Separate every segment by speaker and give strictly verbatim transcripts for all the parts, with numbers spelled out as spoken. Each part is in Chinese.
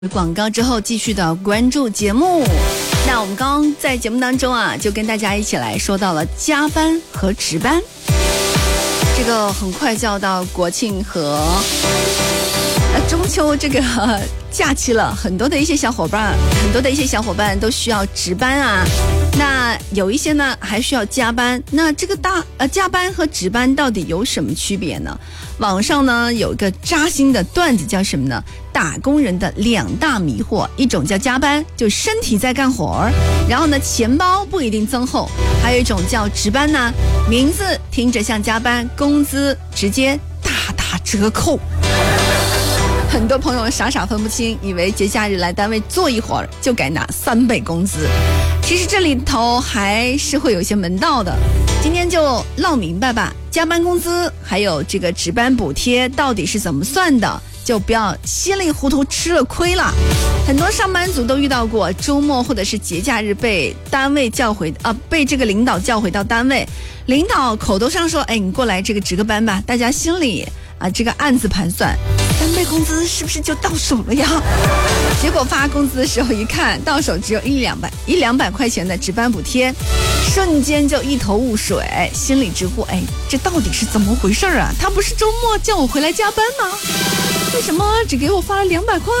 Speaker 1: 广告之后继续的关注节目。那我们刚刚在节目当中啊，就跟大家一起来说到了加班和值班。这个很快就要到国庆和呃中秋这个假期了，很多的一些小伙伴，很多的一些小伙伴都需要值班啊。那有一些呢还需要加班。那这个大呃加班和值班到底有什么区别呢？网上呢有一个扎心的段子叫什么呢？打工人的两大迷惑，一种叫加班，就身体在干活儿，然后呢钱包不一定增厚；还有一种叫值班呢，名字听着像加班，工资直接大打折扣。很多朋友傻傻分不清，以为节假日来单位坐一会儿就该拿三倍工资，其实这里头还是会有一些门道的。今天就唠明白吧，加班工资还有这个值班补贴到底是怎么算的，就不要稀里糊涂吃了亏了。很多上班族都遇到过周末或者是节假日被单位叫回啊，被这个领导叫回到单位，领导口头上说，哎，你过来这个值个班吧，大家心里啊这个暗自盘算，三倍工资是不是就到手了呀？结果发工资的时候一看，到手只有一两百一两百块钱的值班补贴，瞬间就一头雾水，心里直呼，哎，这到底是怎么回事啊？他不是周末叫我回来加班吗？为什么只给我发了两百块？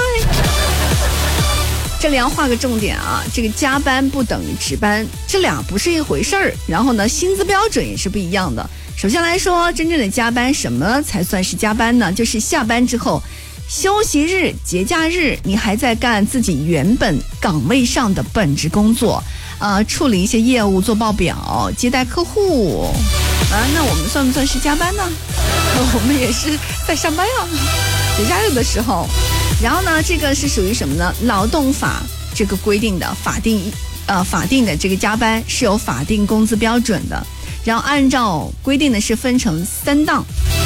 Speaker 1: 这里要画个重点啊，这个加班不等于值班，这俩不是一回事儿。然后呢，薪资标准也是不一样的。首先来说，真正的加班，什么才算是加班呢？就是下班之后，休息日、节假日，你还在干自己原本岗位上的本职工作，呃，处理一些业务、做报表、接待客户啊，那我们算不算是加班呢？我们也是在上班啊，节假日的时候。然后呢，这个是属于什么呢？劳动法这个规定的法定呃法定的这个加班是有法定工资标准的，然后按照规定的是分成三档。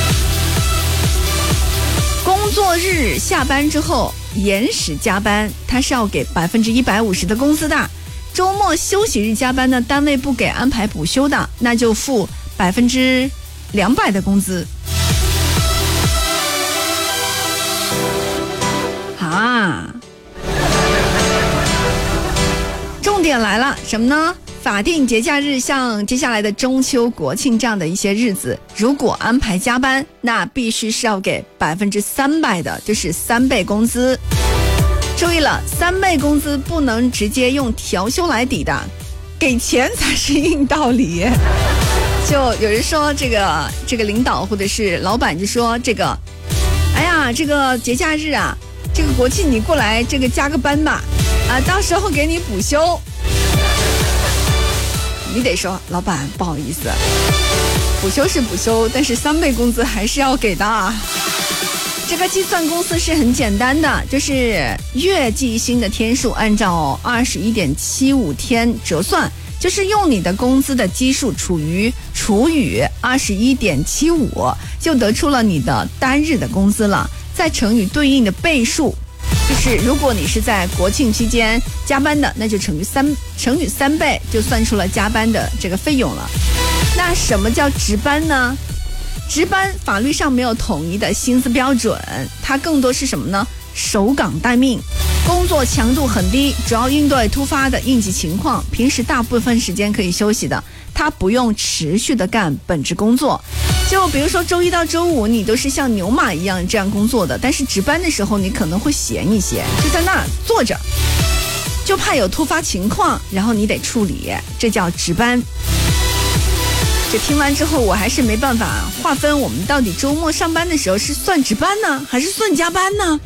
Speaker 1: 工作日下班之后延时加班，它是要给百分之一百五十的工资的。周末休息日加班呢，单位不给安排补休的，那就付百分之两百的工资。啊，重点来了，什么呢？法定节假日，像接下来的中秋、国庆这样的一些日子，如果安排加班，那必须是要给百分之三百的，就是三倍工资。注意了，三倍工资不能直接用调休来抵的，给钱才是硬道理。就有人说这个这个领导或者是老板就说这个，哎呀，这个节假日啊，这个国庆你过来这个加个班吧，啊，到时候给你补休。你得说老板不好意思，补休是补休，但是三倍工资还是要给的。这个计算公式是很简单的，就是月计薪的天数按照二十一点七五天折算，就是用你的工资的基数除以除以二十一点七五，就得出了你的单日的工资了，再乘以对应的倍数。就是如果你是在国庆期间加班的，那就乘以三乘以三倍，就算出了加班的这个费用了。那什么叫值班呢？值班法律上没有统一的薪资标准，它更多是什么呢？守岗待命，工作强度很低，主要应对突发的应急情况，平时大部分时间可以休息的，它不用持续的干本职工作。就比如说周一到周五你都是像牛马一样这样工作的，但是值班的时候你可能会闲一些，就在那儿坐着，就怕有突发情况，然后你得处理，这叫值班。这听完之后我还是没办法划分我们到底周末上班的时候是算值班呢还是算加班呢？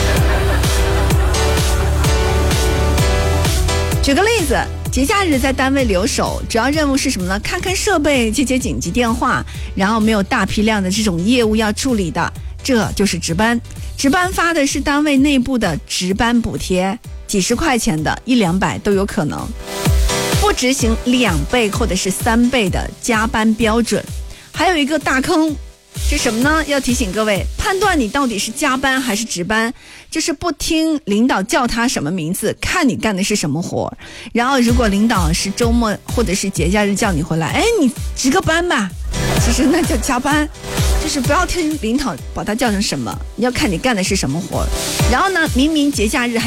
Speaker 1: 举个例子，节假日在单位留守，主要任务是什么呢？看看设备，接接紧急电话，然后没有大批量的这种业务要处理的，这就是值班。值班发的是单位内部的值班补贴，几十块钱的，一两百都有可能，不执行两倍或者是三倍的加班标准。还有一个大坑是什么呢？要提醒各位，判断你到底是加班还是值班，就是不听领导叫他什么名字，看你干的是什么活。然后如果领导是周末或者是节假日叫你回来，哎，你值个班吧， 其实那叫加班。就是不要听领导把它叫成什么，你要看你干的是什么活。然后呢，明明节假日还